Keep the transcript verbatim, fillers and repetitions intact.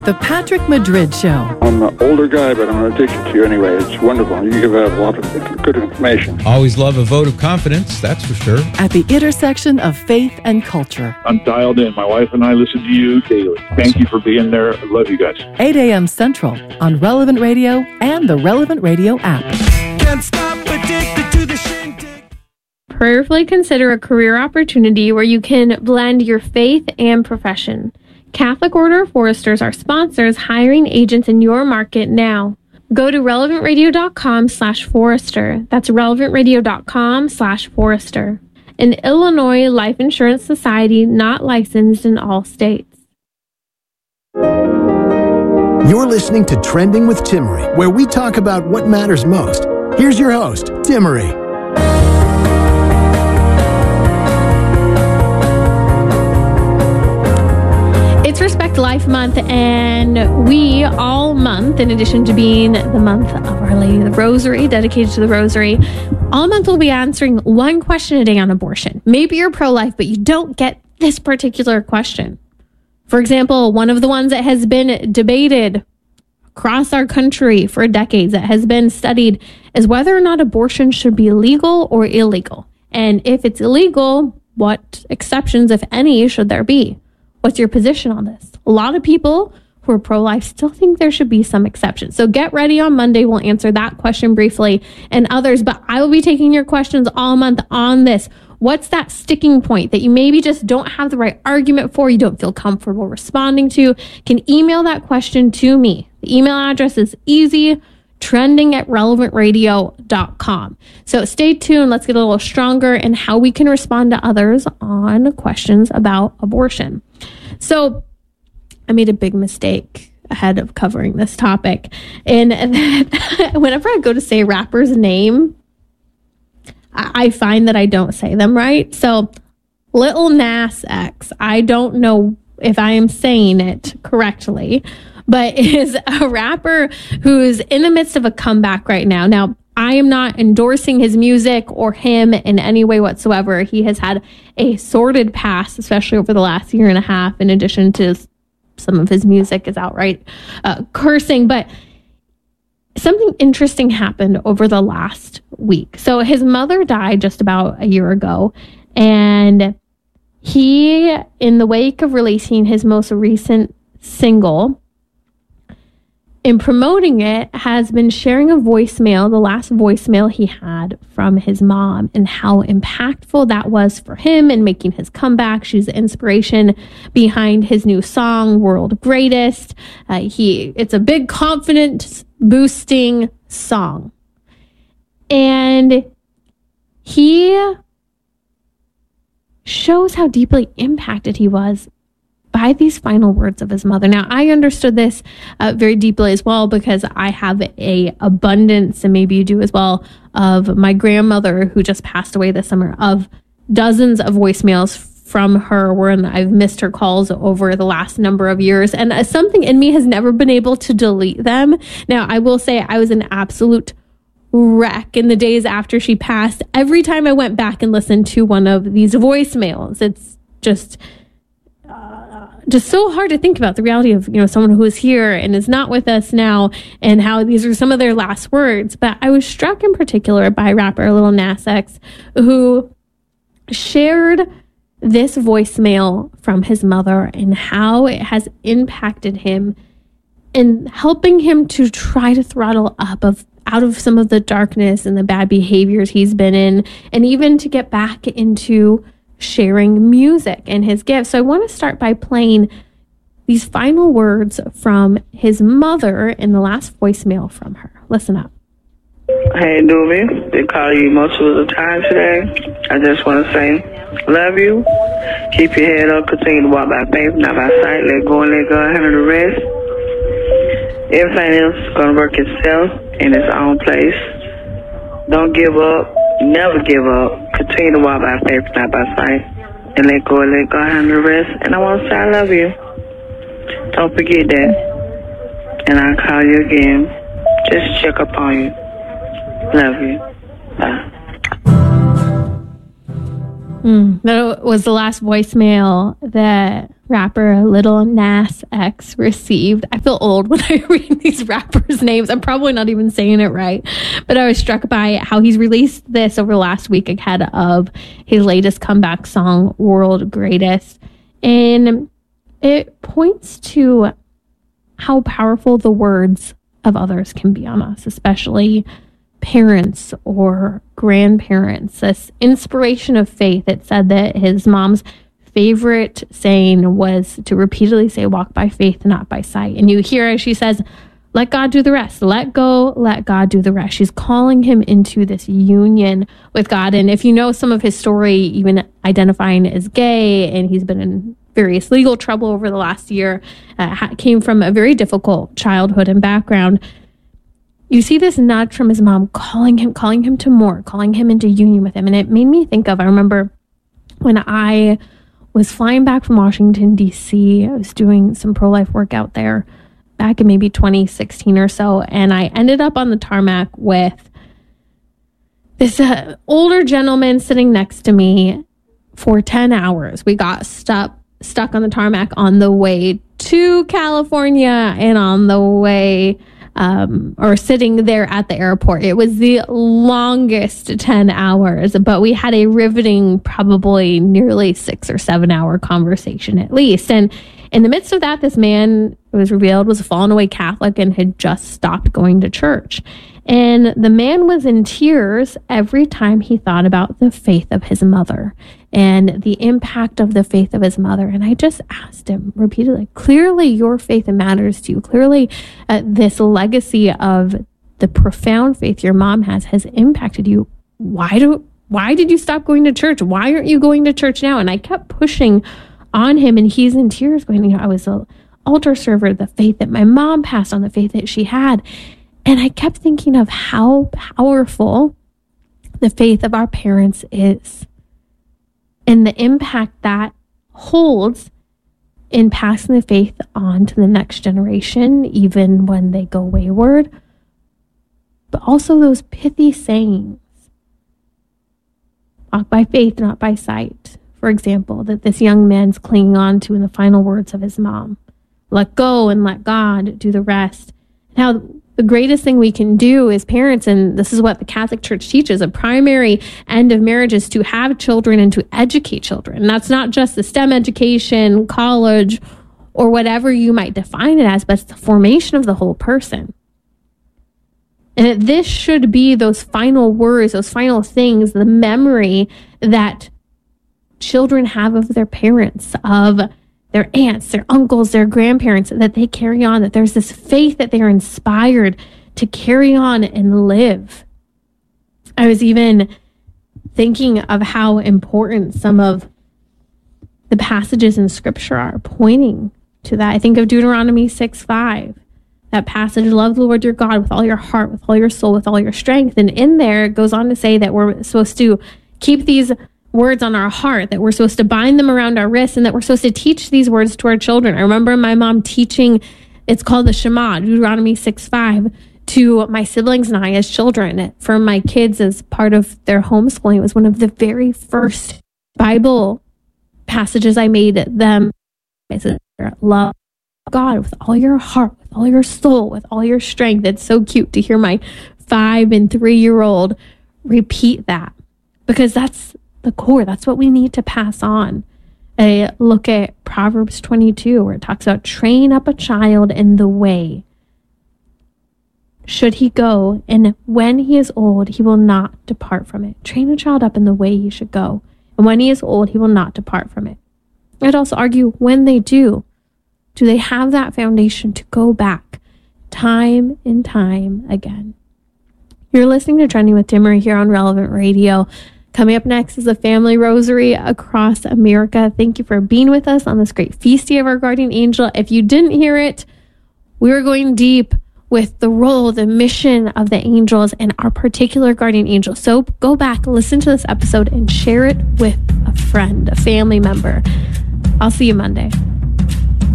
The Patrick Madrid Show. I'm an older guy, but I'm addicted to you anyway. It's wonderful. You give out a lot of good information. Always love a vote of confidence, that's for sure. At the intersection of faith and culture. I'm dialed in. My wife and I listen to you daily. Awesome. Thank you for being there. I love you guys. eight a.m. Central on Relevant Radio and the Relevant Radio app. Can't stop addicted to the shindig. Prayerfully consider a career opportunity where you can blend your faith and profession. Catholic Order of Foresters are sponsors hiring agents in your market now. Go to relevantradio.com slash forester. That's relevantradio.com slash forester. An Illinois Life Insurance Society not licensed in all states. You're listening to Trending with Timmerie, where we talk about what matters most. Here's your host, Timmerie. It's Respect Life Month, and we all month, in addition to being the month of Our Lady of the Rosary, dedicated to the Rosary, all month we'll be answering one question a day on abortion. Maybe you're pro-life, but you don't get this particular question. For example, one of the ones that has been debated across our country for decades, that has been studied, is whether or not abortion should be legal or illegal. And if it's illegal, what exceptions, if any, should there be? What's your position on this? A lot of people who are pro-life still think there should be some exceptions. So get ready on Monday. We'll answer that question briefly and others, but I will be taking your questions all month on this. What's that sticking point that you maybe just don't have the right argument for, you don't feel comfortable responding to? You can email that question to me. The email address is easy, trending at relevant radio dot com. So stay tuned. Let's get a little stronger in how we can respond to others on questions about abortion. So I made a big mistake ahead of covering this topic. And whenever I go to say a rapper's name, I find that I don't say them right. So Lil Nas X, I don't know if I am saying it correctly, but is a rapper who's in the midst of a comeback right now. Now, I am not endorsing his music or him in any way whatsoever. He has had a sordid past, especially over the last year and a half, in addition to some of his music is outright uh, cursing. But something interesting happened over the last week. So his mother died just about a year ago, and he, in the wake of releasing his most recent single, in promoting it, has been sharing a voicemail, the last voicemail he had from his mom, and how impactful that was for him in making his comeback. She's the inspiration behind his new song, World Greatest. Uh, he, it's a big confidence boosting song. And he shows how deeply impacted he was by these final words of his mother. Now, I understood this uh, very deeply as well, because I have a abundance, and maybe you do as well, of my grandmother who just passed away this summer, of dozens of voicemails from her when I've missed her calls over the last number of years. And uh, something in me has never been able to delete them. Now, I will say I was an absolute wreck in the days after she passed. Every time I went back and listened to one of these voicemails, it's just... just so hard to think about the reality of, you know, someone who is here and is not with us now, and how these are some of their last words. But I was struck in particular by rapper Lil Nas X, who shared this voicemail from his mother and how it has impacted him in helping him to try to throttle up of out of some of the darkness and the bad behaviors he's been in, and even to get back into sharing music and his gifts. So I want to start by playing these final words from his mother in the last voicemail from her. Listen up. Hey, Doobie. They call you most of the time today. I just want to say, love you. Keep your head up. Continue to walk by faith, not by sight. Let go and let God handle the rest. Everything else is going to work itself in its own place. Don't give up. Never give up. Continue to walk by faith, not by sight. And let go and let God handle the rest. And I want to say I love you. Don't forget that. And I'll call you again. Just check up on you. Love you. Bye. Mm, that was the last voicemail that rapper Lil Nas X received. I feel old when I read these rappers' names. I'm probably not even saying it right, but I was struck by how he's released this over the last week ahead of his latest comeback song, World Greatest. And it points to how powerful the words of others can be on us, especially parents or grandparents. This inspiration of faith. It said that his mom's favorite saying was to repeatedly say, walk by faith, not by sight. And you hear as she says, let God do the rest. Let go, let God do the rest. She's calling him into this union with God. And if you know some of his story, even identifying as gay, and he's been in various legal trouble over the last year, uh, came from a very difficult childhood and background. You see this nudge from his mom calling him, calling him to more, calling him into union with him. And it made me think of, I remember when I was flying back from Washington, D C, I was doing some pro-life work out there back in maybe twenty sixteen or so. And I ended up on the tarmac with this uh, older gentleman sitting next to me for ten hours. We got stuck, stuck on the tarmac on the way to California and on the way Um, or sitting there at the airport. It was the longest ten hours, but we had a riveting, probably nearly six or seven hour conversation at least. And in the midst of that, this man, it was revealed, was a fallen away Catholic and had just stopped going to church. And the man was in tears every time he thought about the faith of his mother and the impact of the faith of his mother. And I just asked him repeatedly, clearly your faith matters to you. Clearly uh, this legacy of the profound faith your mom has has impacted you. Why do why did you stop going to church? Why aren't you going to church now? And I kept pushing on him, and he's in tears going, you know, I was an altar server, the faith that my mom passed on, the faith that she had. And I kept thinking of how powerful the faith of our parents is and the impact that holds in passing the faith on to the next generation, even when they go wayward. But also those pithy sayings. Walk by faith, not by sight. For example, that this young man's clinging on to in the final words of his mom. Let go and let God do the rest. And how the greatest thing we can do as parents, and this is what the Catholic Church teaches, a primary end of marriage is to have children and to educate children. And that's not just the STEM education, college, or whatever you might define it as, but it's the formation of the whole person. And this should be those final words, those final things, the memory that children have of their parents, of their aunts, their uncles, their grandparents, that they carry on, that there's this faith that they're inspired to carry on and live. I was even thinking of how important some of the passages in Scripture are pointing to that. I think of Deuteronomy six five, that passage, love the Lord your God with all your heart, with all your soul, with all your strength. And in there, it goes on to say that we're supposed to keep these words on our heart, that we're supposed to bind them around our wrists, and that we're supposed to teach these words to our children. I remember my mom teaching, it's called the Shema, Deuteronomy six five, to my siblings and I as children. For my kids, as part of their homeschooling, it was one of the very first Bible passages I made them. I said, love God with all your heart, with all your soul, with all your strength. It's so cute to hear my five and three-year-old repeat that, because that's the core. That's what we need to pass on. I look at Proverbs twenty-two, where it talks about train up a child in the way should he go, and when he is old, he will not depart from it. Train a child up in the way he should go, and when he is old, he will not depart from it. I'd also argue, when they do, do they have that foundation to go back time and time again? You're listening to Trending with Timmerie here on Relevant Radio. Coming up next is a family rosary across America. Thank you for being with us on this great feast day of our guardian angel. If you didn't hear it, we were going deep with the role, the mission of the angels and our particular guardian angel. So go back, listen to this episode, and share it with a friend, a family member. I'll see you Monday.